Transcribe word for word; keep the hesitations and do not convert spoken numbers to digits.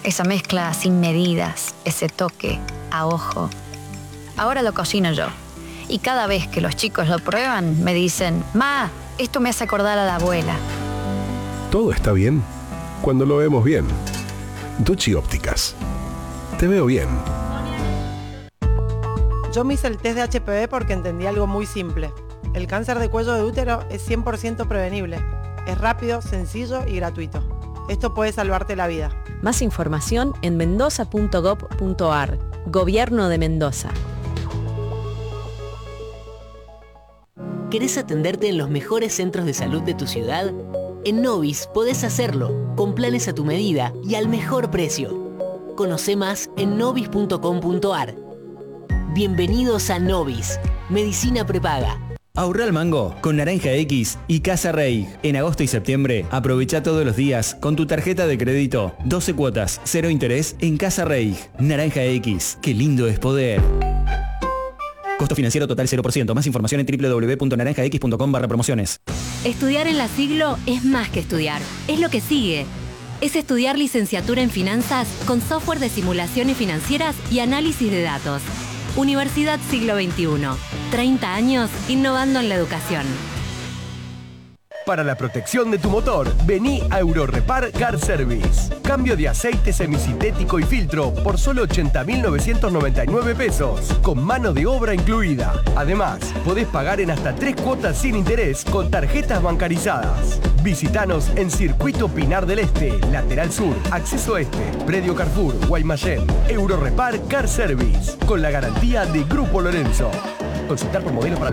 Esa mezcla sin medidas, ese toque a ojo. Ahora lo cocino yo. Y cada vez que los chicos lo prueban, me dicen, «Ma, esto me hace acordar a la abuela». Todo está bien cuando lo vemos bien. Ducci Ópticas. Te veo bien. Yo me hice el test de H P V porque entendí algo muy simple. El cáncer de cuello de útero es cien por ciento prevenible. Es rápido, sencillo y gratuito. Esto puede salvarte la vida. Más información en mendoza punto gob punto ar. Gobierno de Mendoza. ¿Querés atenderte en los mejores centros de salud de tu ciudad? En Novis podés hacerlo, con planes a tu medida y al mejor precio. Conoce más en novis punto com punto ar. Bienvenidos a Novis, medicina prepaga. Ahorra al mango con Naranja X y Casa Rey. En agosto y septiembre, aprovecha todos los días con tu tarjeta de crédito. doce cuotas, cero interés en Casa Rey. Naranja X, qué lindo es poder. Costo financiero total cero por ciento. Más información en doble u doble u doble u punto naranja x punto com barra promociones. Estudiar en la Siglo es más que estudiar. Es lo que sigue. Es estudiar licenciatura en finanzas con software de simulaciones financieras y análisis de datos. Universidad Siglo veintiuno. treinta años innovando en la educación. Para la protección de tu motor, vení a Eurorepar Car Service. Cambio de aceite semisintético y filtro por solo ochenta mil novecientos noventa y nueve pesos, con mano de obra incluida. Además, podés pagar en hasta tres cuotas sin interés con tarjetas bancarizadas. Visítanos en Circuito Pinar del Este, Lateral Sur, Acceso Este, Predio Carrefour, Guaymallén. Eurorepar Car Service, con la garantía de Grupo Lorenzo. Consultar por modelos para